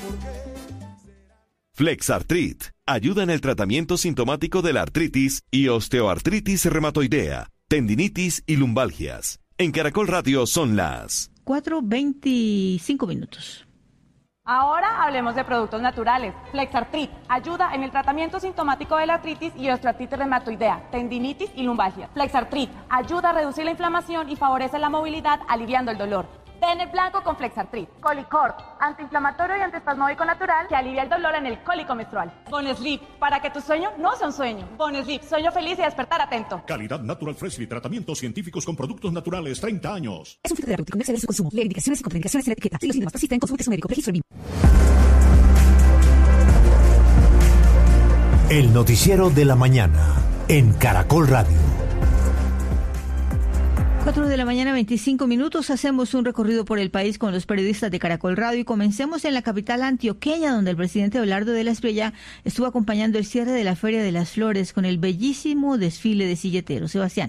Flexartrit ayuda en el tratamiento sintomático de la artritis y osteoartritis reumatoidea, tendinitis y lumbalgias. En Caracol Radio son las 4:25. Ahora hablemos de productos naturales. Flexartrit ayuda en el tratamiento sintomático de la artritis y osteoartritis reumatoidea, tendinitis y lumbalgia. Flexartrit ayuda a reducir la inflamación y favorece la movilidad, aliviando el dolor. Den el blanco con Flexartrit. Colicort, antiinflamatorio y antiespasmódico natural que alivia el dolor en el cólico menstrual. Bonesleep, para que tu sueño no sea un sueño. Bonesleep, sueño feliz y despertar atento. Calidad Natural Freshly, tratamientos científicos con productos naturales, 30 años. Es un fitoterapéutico, no exceder su consumo. Leer indicaciones y contraindicaciones en la etiqueta. Si los síntomas persisten, consulte a su médico. Registro BIM. El noticiero de la mañana en Caracol Radio. 4:25 a.m. Hacemos un recorrido por el país con los periodistas de Caracol Radio y comencemos en la capital antioqueña, donde el presidente Abelardo de la Espriella estuvo acompañando el cierre de la Feria de las Flores con el bellísimo desfile de silleteros. Sebastián.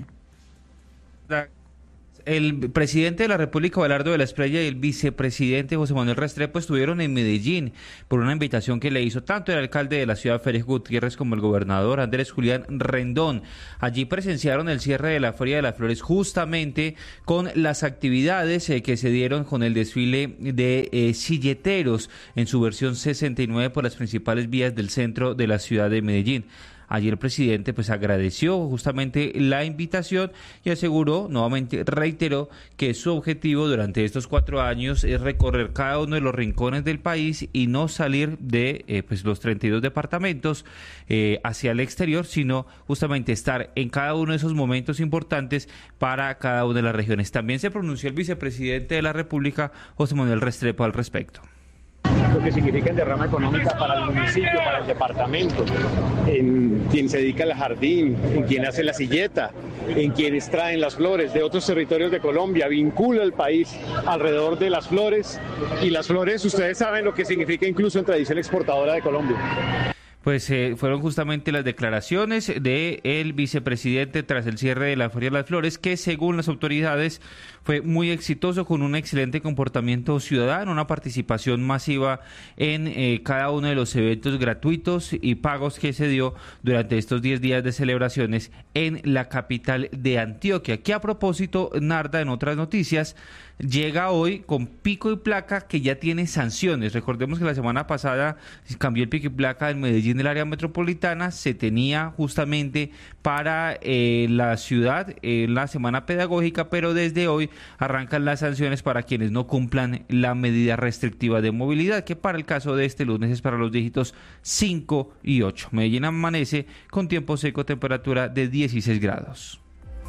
El presidente de la República, Abelardo de la Espriella, y el vicepresidente José Manuel Restrepo estuvieron en Medellín por una invitación que le hizo tanto el alcalde de la ciudad, Félix Gutiérrez, como el gobernador Andrés Julián Rendón. Allí presenciaron el cierre de la Feria de las Flores justamente con las actividades que se dieron con el desfile de silleteros en su versión 69 por las principales vías del centro de la ciudad de Medellín. Ayer el presidente agradeció justamente la invitación y aseguró, nuevamente reiteró, que su objetivo durante estos 4 años es recorrer cada uno de los rincones del país y no salir de los 32 departamentos hacia el exterior, sino justamente estar en cada uno de esos momentos importantes para cada una de las regiones. También se pronunció el vicepresidente de la República, José Manuel Restrepo, al respecto. Lo que significa en derrama económica para el municipio, para el departamento, en quien se dedica al jardín, en quien hace la silleta, en quienes traen las flores de otros territorios de Colombia, vincula el país alrededor de las flores, y las flores ustedes saben lo que significa incluso en tradición exportadora de Colombia. Fueron justamente las declaraciones del vicepresidente tras el cierre de la Feria de las Flores, que según las autoridades fue muy exitoso, con un excelente comportamiento ciudadano, una participación masiva en cada uno de los eventos gratuitos y pagos que se dio durante estos 10 días de celebraciones en la capital de Antioquia, que a propósito, Narda, en otras noticias, llega hoy con pico y placa que ya tiene sanciones. Recordemos que la semana pasada cambió el pico y placa en Medellín del área metropolitana, se tenía justamente para la ciudad la semana pedagógica, pero desde hoy arrancan las sanciones para quienes no cumplan la medida restrictiva de movilidad, que para el caso de este lunes es para los dígitos 5 y 8. Medellín amanece con tiempo seco, temperatura de 16 grados.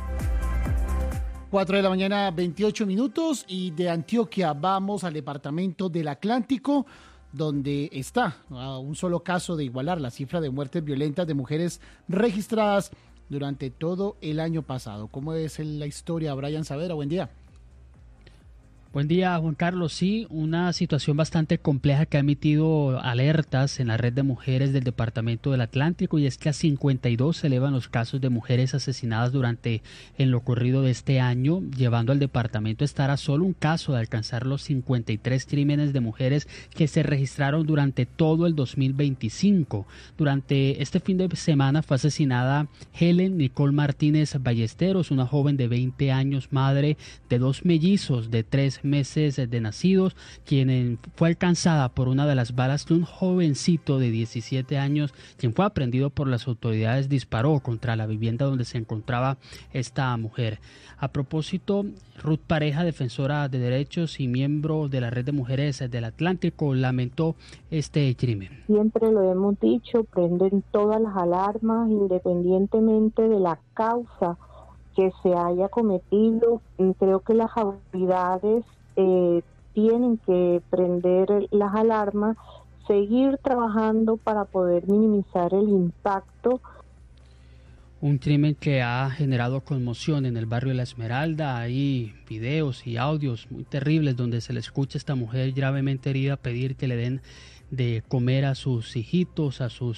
4:28 a.m. y de Antioquia vamos al departamento del Atlántico, donde está a un solo caso de igualar la cifra de muertes violentas de mujeres registradas durante todo el año pasado. ¿Cómo es la historia, Brian Saavedra? Buen día. Buen día, Juan Carlos. Sí, una situación bastante compleja que ha emitido alertas en la red de mujeres del Departamento del Atlántico, y es que a 52 se elevan los casos de mujeres asesinadas durante lo ocurrido de este año, llevando al departamento a estar a solo un caso de alcanzar los 53 crímenes de mujeres que se registraron durante todo el 2025. Durante este fin de semana fue asesinada Helen Nicole Martínez Ballesteros, una joven de 20 años, madre de 2 mellizos de 3 meses de nacidos, quien fue alcanzada por una de las balas de un jovencito de 17 años, quien fue aprehendido por las autoridades, disparó contra la vivienda donde se encontraba esta mujer. A propósito, Ruth Pareja, defensora de derechos y miembro de la Red de Mujeres del Atlántico, lamentó este crimen. Siempre lo hemos dicho, prenden todas las alarmas independientemente de la causa que se haya cometido. Creo que las autoridades tienen que prender las alarmas, seguir trabajando para poder minimizar el impacto. Un crimen que ha generado conmoción en el barrio de La Esmeralda. Hay videos y audios muy terribles donde se le escucha a esta mujer gravemente herida pedir que le den de comer a sus hijitos, a sus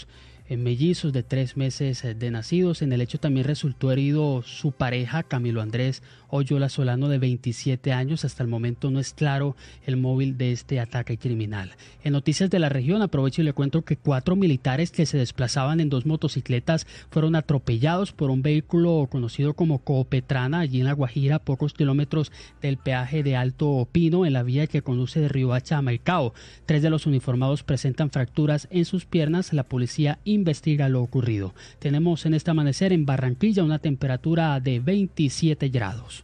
mellizos de 3 meses de nacidos. En el hecho también resultó herido su pareja, Camilo Andrés Oyola Solano, de 27 años. Hasta el momento no es claro el móvil de este ataque criminal. En noticias de la región, aprovecho y le cuento que 4 militares que se desplazaban en 2 motocicletas fueron atropellados por un vehículo conocido como Coopetrana, allí en La Guajira, a pocos kilómetros del peaje de Alto Pino, en la vía que conduce de Riohacha a Maicao. 3 de los uniformados presentan fracturas en sus piernas. La policía investiga lo ocurrido. Tenemos en este amanecer en Barranquilla una temperatura de 27 grados.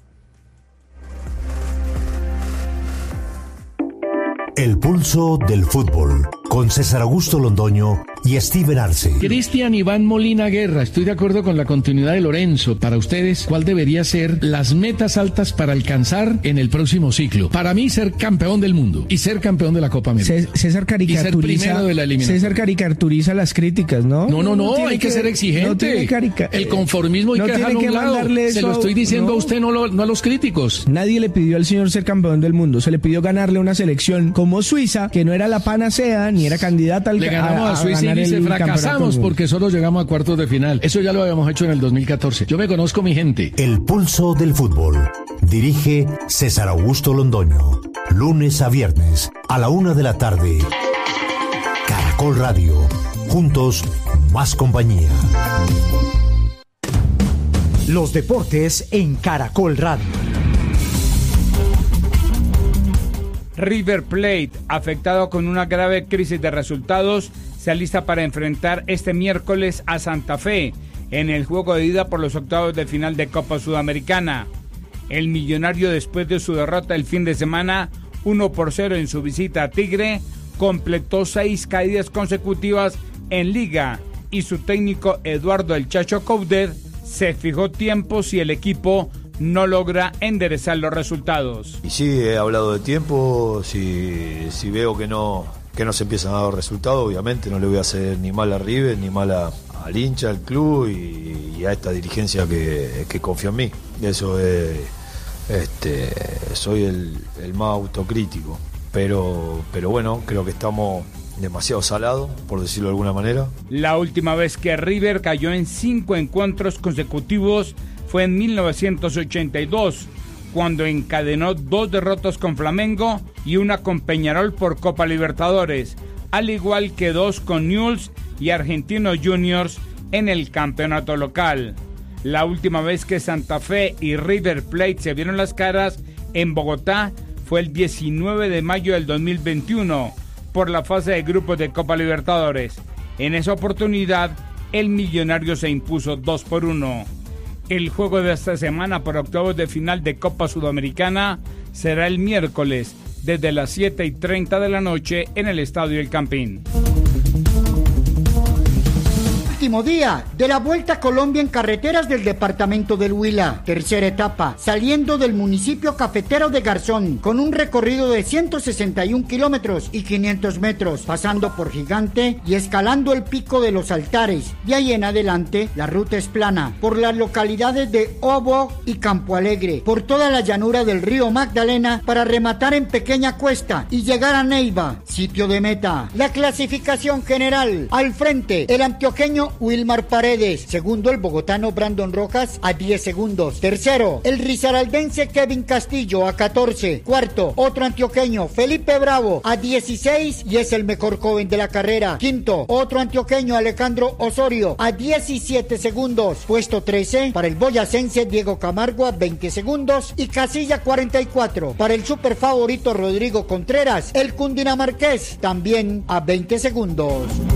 El pulso del fútbol, con César Augusto Londoño y Steven Arce. Cristian Iván Molina Guerra, estoy de acuerdo con la continuidad de Lorenzo. Para ustedes, ¿cuál debería ser las metas altas para alcanzar en el próximo ciclo? Para mí, ser campeón del mundo y ser campeón de la Copa América. César caricaturiza, de la eliminación. César caricaturiza las críticas, ¿no? No, hay que ser exigente. El conformismo hay que dejarlo a un lado. Se lo estoy diciendo a usted, no a los críticos. Nadie le pidió al señor ser campeón del mundo. Se le pidió ganarle una selección como Suiza, que no era la panacea ni era candidata al Le ganamos a Suiza y dice fracasamos porque solo llegamos a cuartos de final. Eso ya lo habíamos hecho en el 2014. Yo me conozco mi gente. El pulso del fútbol. Dirige César Augusto Londoño. Lunes a viernes a la 1 de la tarde. Caracol Radio. Juntos, más compañía. Los deportes en Caracol Radio. River Plate, afectado con una grave crisis de resultados, se alista para enfrentar este miércoles a Santa Fe en el juego de ida por los octavos de final de Copa Sudamericana. El millonario, después de su derrota el fin de semana 1-0 en su visita a Tigre, completó 6 caídas consecutivas en Liga y su técnico Eduardo El Chacho Coudet se fijó tiempo si el equipo no logra enderezar los resultados. Y sí, he hablado de tiempo, si veo que no se empiezan a dar resultados, obviamente no le voy a hacer ni mal a River, ni mal al hincha, al club y a esta dirigencia que confía en mí. Eso es, soy el más autocrítico, pero bueno, creo que estamos demasiado salados, por decirlo de alguna manera. La última vez que River cayó en 5 encuentros consecutivos fue en 1982, cuando encadenó 2 derrotas con Flamengo y una con Peñarol por Copa Libertadores, al igual que 2 con Newell's y Argentinos Juniors en el campeonato local. La última vez que Santa Fe y River Plate se vieron las caras en Bogotá fue el 19 de mayo del 2021, por la fase de grupos de Copa Libertadores. En esa oportunidad, el millonario se impuso 2-1. El juego de esta semana por octavos de final de Copa Sudamericana será el miércoles desde las 7:30 de la noche en el Estadio El Campín. Último día de la Vuelta a Colombia en carreteras del departamento del Huila. Tercera etapa, saliendo del municipio cafetero de Garzón, con un recorrido de 161 kilómetros y 500 metros, pasando por Gigante y escalando el Pico de los Altares. De ahí en adelante, la ruta es plana, por las localidades de Obo y Campo Alegre, por toda la llanura del río Magdalena, para rematar en Pequeña Cuesta y llegar a Neiva, sitio de meta. La clasificación general: al frente, el antioqueño Wilmar Paredes. Segundo, el bogotano Brandon Rojas a 10 segundos. Tercero, el risaraldense Kevin Castillo a 14. Cuarto, otro antioqueño, Felipe Bravo a 16 y es el mejor joven de la carrera. Quinto, otro antioqueño, Alejandro Osorio a 17 segundos. Puesto 13 para el boyacense Diego Camargo a 20 segundos y casilla 44 para el super favorito Rodrigo Contreras, el cundinamarqués, también a 20 segundos.